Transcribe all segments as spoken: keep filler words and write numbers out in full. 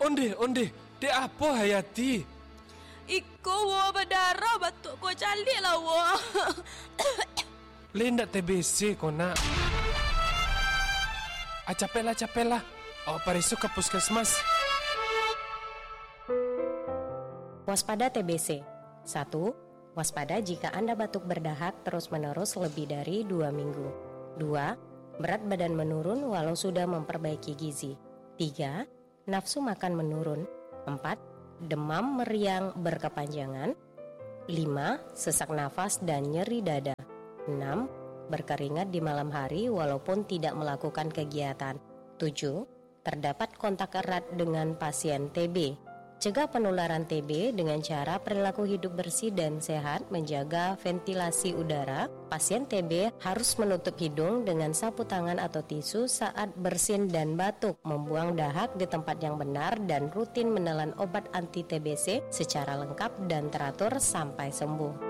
Onde, onde, de apa Hayati? Iko wo berdarah batuk ko calik lah wo. Lendak T B C kau nak. Ah, capek lah, capek lah. Oh, parisuk ke puskesmas. Waspada T B C. Satu. Waspada jika Anda batuk berdahak terus-menerus lebih dari dua minggu. Dua. Berat badan menurun walau sudah memperbaiki gizi. Tiga. Nafsu makan menurun. Empat. Demam meriang berkepanjangan. Lima. Sesak nafas dan nyeri dada. Enam. Berkeringat di malam hari walaupun tidak melakukan kegiatan. Tujuh. Terdapat kontak erat dengan pasien T B. Cegah penularan T B dengan cara perilaku hidup bersih dan sehat, menjaga ventilasi udara. Pasien T B harus menutup hidung dengan sapu tangan atau tisu saat bersin dan batuk, membuang dahak di tempat yang benar, dan rutin menelan obat anti T B C secara lengkap dan teratur sampai sembuh.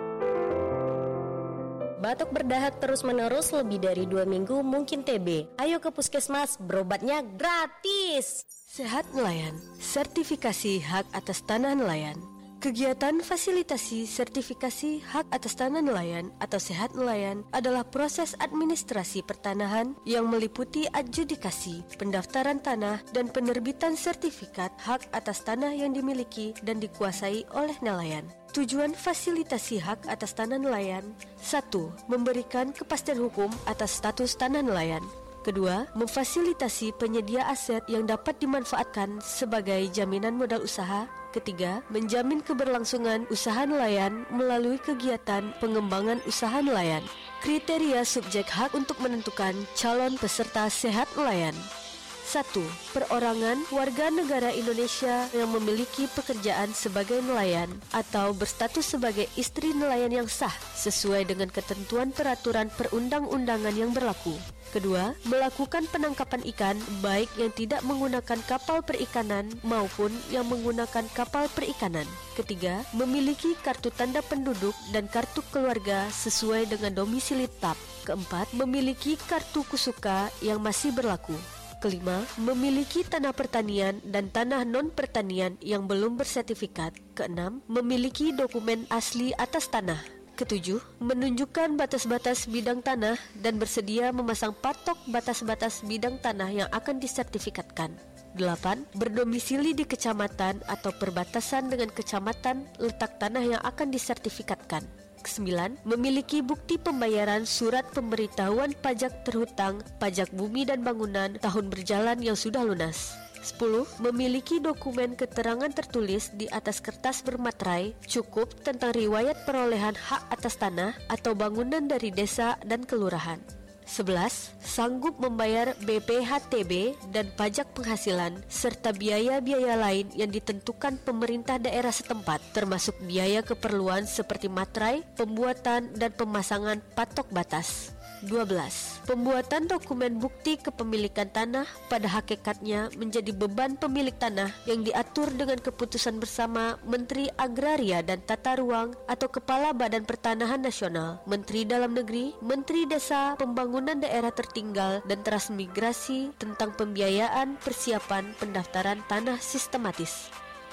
Batuk berdahak terus-menerus lebih dari dua minggu mungkin T B. Ayo ke puskesmas, berobatnya gratis. Sehat Nelayan, sertifikasi hak atas tanah nelayan. Kegiatan fasilitasi sertifikasi hak atas tanah nelayan atau Sehat Nelayan adalah proses administrasi pertanahan yang meliputi adjudikasi, pendaftaran tanah, dan penerbitan sertifikat hak atas tanah yang dimiliki dan dikuasai oleh nelayan. Tujuan fasilitasi hak atas tanah nelayan: satu. Memberikan kepastian hukum atas status tanah nelayan. Kedua, memfasilitasi penyedia aset yang dapat dimanfaatkan sebagai jaminan modal usaha. Ketiga, menjamin keberlangsungan usaha nelayan melalui kegiatan pengembangan usaha nelayan. Kriteria subjek hak untuk menentukan calon peserta Sehat Nelayan. Satu. Perorangan warga negara Indonesia yang memiliki pekerjaan sebagai nelayan atau berstatus sebagai istri nelayan yang sah sesuai dengan ketentuan peraturan perundang-undangan yang berlaku. Kedua, melakukan penangkapan ikan baik yang tidak menggunakan kapal perikanan maupun yang menggunakan kapal perikanan. Ketiga, memiliki kartu tanda penduduk dan kartu keluarga sesuai dengan domisili tetap. Keempat, memiliki kartu kusuka yang masih berlaku. Kelima, memiliki tanah pertanian dan tanah non-pertanian yang belum bersertifikat. Keenam, memiliki dokumen asli atas tanah. Ketujuh, menunjukkan batas-batas bidang tanah dan bersedia memasang patok batas-batas bidang tanah yang akan disertifikatkan. Delapan, berdomisili di kecamatan atau perbatasan dengan kecamatan letak tanah yang akan disertifikatkan. Kesembilan, memiliki bukti pembayaran surat pemberitahuan pajak terhutang, pajak bumi dan bangunan tahun berjalan yang sudah lunas. Sepuluh, memiliki dokumen keterangan tertulis di atas kertas bermaterai cukup tentang riwayat perolehan hak atas tanah atau bangunan dari desa dan kelurahan. Sebelas, sanggup membayar B P H T B dan pajak penghasilan serta biaya-biaya lain yang ditentukan pemerintah daerah setempat, termasuk biaya keperluan seperti materai, pembuatan dan pemasangan patok batas. Dua belas, pembuatan dokumen bukti kepemilikan tanah pada hakikatnya menjadi beban pemilik tanah yang diatur dengan keputusan bersama Menteri Agraria dan Tata Ruang atau Kepala Badan Pertanahan Nasional, Menteri Dalam Negeri, Menteri Desa, Pembangunan Daerah Tertinggal dan Transmigrasi tentang pembiayaan persiapan pendaftaran tanah sistematis.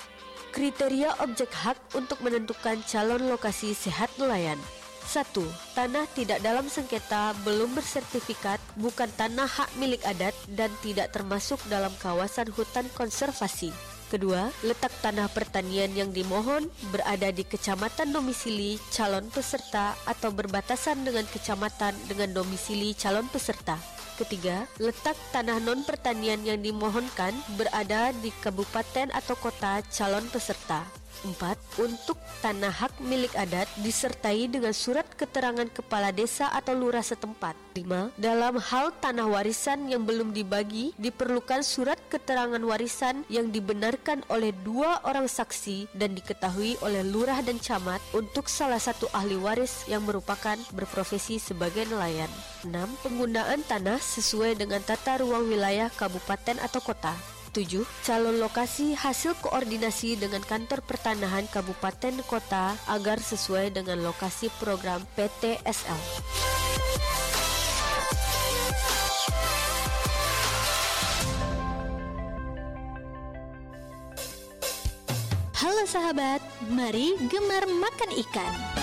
Kriteria objek hak untuk menentukan calon lokasi Sehat Nelayan. Satu. Tanah tidak dalam sengketa, belum bersertifikat, bukan tanah hak milik adat, dan tidak termasuk dalam kawasan hutan konservasi. Kedua, letak tanah pertanian yang dimohon berada di kecamatan domisili calon peserta atau berbatasan dengan kecamatan dengan domisili calon peserta. Ketiga, letak tanah non-pertanian yang dimohonkan berada di kabupaten atau kota calon peserta. Empat, untuk tanah hak milik adat disertai dengan surat keterangan kepala desa atau lurah setempat. Lima, dalam hal tanah warisan yang belum dibagi diperlukan surat keterangan warisan yang dibenarkan oleh dua orang saksi dan diketahui oleh lurah dan camat untuk salah satu ahli waris yang merupakan berprofesi sebagai nelayan. Enam, penggunaan tanah sesuai dengan tata ruang wilayah kabupaten atau kota. Tujuh, calon lokasi hasil koordinasi dengan kantor pertanahan kabupaten kota agar sesuai dengan lokasi program P T S L. Halo sahabat, mari gemar makan ikan.